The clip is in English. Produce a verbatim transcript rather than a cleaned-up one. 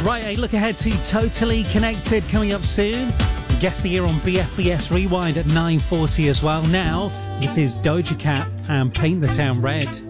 Right, a look ahead to Totally Connected coming up soon. Guest the year on B F B S Rewind at nine forty as well. Now, this is Doja Cat and Paint the Town Red.